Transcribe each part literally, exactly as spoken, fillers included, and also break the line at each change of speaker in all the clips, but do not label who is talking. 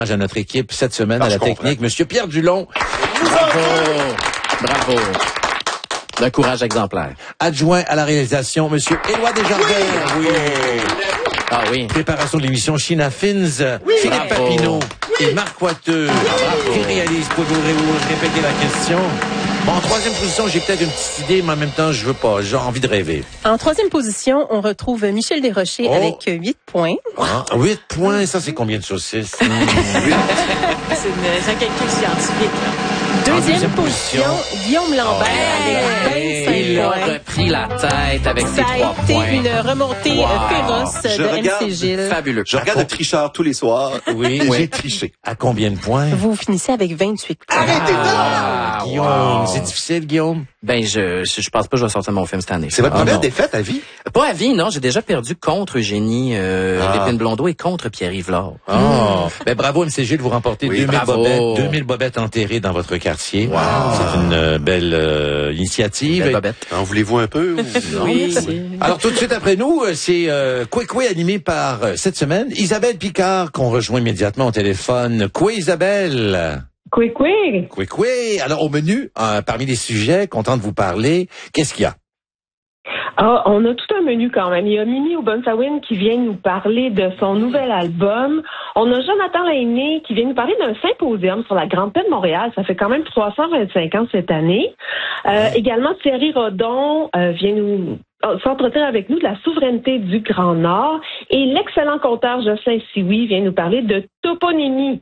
à notre équipe cette semaine
Ah,
à la
je comprends.
technique, Monsieur Pierre Dulon,
Bravo! Bravo! D'un courage exemplaire.
adjoint à la réalisation, Monsieur Éloi Desjardins. Oui.
Ah oui.
Préparation de l'émission China Fins, Philippe
Bravo.
Papineau et Marc Coiteux qui réalise. Pouvez-vous ré- répéter la question? Bon, en troisième position, j'ai peut-être une petite idée, mais en même temps, je veux pas. J'ai envie de rêver.
En troisième position, on retrouve Michel Desrochers
Oh.
avec huit points.
Hein? Huit points, ça, c'est combien de saucisses?
C'est une- c'est un calcul scientifique, là.
Deuxième,
deuxième
position,
position,
Guillaume Lambert
Oh,
avec
hey,
vingt-cinq
Il a
points.
repris la tête avec ses
Ça
trois
a été
points.
une remontée
Wow.
euh, féroce
Je
de
regarde.
M C Gilles.
Fabuleux.
Je regarde le tricheur tous les soirs.
Oui.
Et
Oui.
j'ai triché.
À combien de points?
Vous finissez avec vingt-huit points.
Arrêtez
Ah,
Guillaume,
wow.
c'est difficile, Guillaume?
Ben, je, je, je pense pas que je vais sortir mon film cette année.
C'est votre
Ah,
première
non.
défaite à vie?
Pas à vie, non. J'ai déjà perdu contre Eugénie euh,
Ah.
Lépine Blondeau et contre Pierre-Yves Lard.
Oh. Ben, bravo, M C G, de vous remporter
Oui,
deux mille
bravo.
bobettes, deux mille bobettes enterrées dans votre quartier.
Wow.
C'est une euh, belle euh, initiative.
Belle bobette.
En voulez-vous un peu? ou-
Oui.
Alors, tout de suite après nous, euh, c'est euh, Coué animé par, euh, cette semaine, Isabelle Picard, qu'on rejoint immédiatement au téléphone. Coué, Isabelle.
Quick, quick.
Coué, coué. Alors, au menu, euh, parmi les sujets, content de vous parler, qu'est-ce qu'il y a?
Ah, on a tout un menu quand même. Il y a Mimi Obonsawin qui vient nous parler de son nouvel album. On a Jonathan Lainé qui vient nous parler d'un symposium sur la Grande Paix de Montréal. Ça fait quand même trois cent vingt-cinq ans cette année. Euh, également, Thierry Rodon euh, vient nous euh, s'entretenir avec nous de la souveraineté du Grand Nord. Et l'excellent conteur Jocelyn Sioui vient nous parler de toponymie.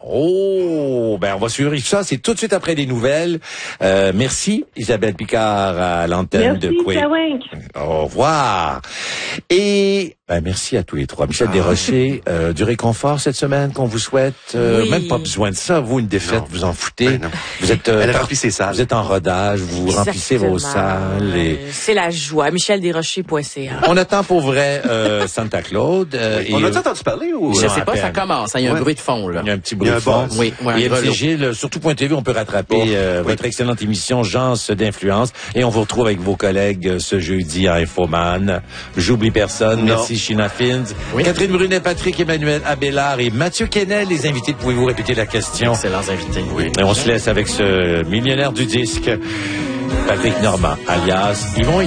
Oh, ben on va suivre ça. C'est tout de suite après les nouvelles. Euh, merci Isabelle Picard à l'antenne de
Merci,
Coué.
Tawink.
Au revoir. Et ben, merci à tous les trois. Michel Desrochers, euh, du réconfort cette semaine qu'on vous souhaite. Euh,
Oui.
Même pas besoin de ça. Vous, une défaite,
Non.
vous en foutez.
Ben non.
Vous êtes, euh,
Elle
par-
remplit ses salles.
vous êtes en rodage, vous remplissez vos
Exactement.
salles. Et...
Euh, C'est la joie. michel desrochers point c a.
On attend pour vrai euh, Santa Claude. euh,
On
et,
a-tu
euh,
entendu parler ou?
Je
Non,
sais
à
pas, ça
peine.
commence. hein, Il y a un
Ouais.
bruit de fond, là.
Il y a un petit
Il
bruit
y a
de
un
fond.
buzz.
Oui, ouais,
Et
un
M C
grelot.
Gilles, sur tout point T V, on peut rattraper
Oh,
euh,
oui.
votre excellente émission Gens d'influence. Et on vous retrouve avec vos collègues euh, ce jeudi à Infoman. J'oublie personne.
Non.
Merci China Fins.
Oui.
Catherine Brunet, Patrick Emmanuel Abélard et Mathieu Kennel, les invités. Pouvez-vous répéter la question?
Excellents invités. Oui.
Et on se laisse avec ce millionnaire du disque, Patrick Normand, alias Yvon